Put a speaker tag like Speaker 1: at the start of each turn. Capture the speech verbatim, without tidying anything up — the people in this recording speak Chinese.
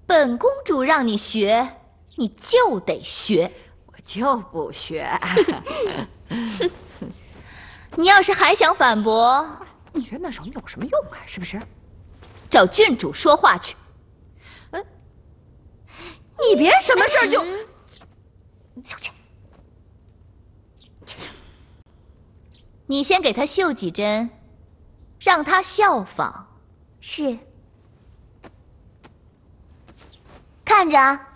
Speaker 1: 本公主让你学，你就得学。
Speaker 2: 我就不学。
Speaker 1: 你要是还想反驳，
Speaker 2: 你学那手有什么用啊？是不是？
Speaker 1: 找郡主说话去。
Speaker 2: 嗯，你别什么事儿就……
Speaker 1: 小姐，你先给他绣几针，让他效仿。是，看着啊。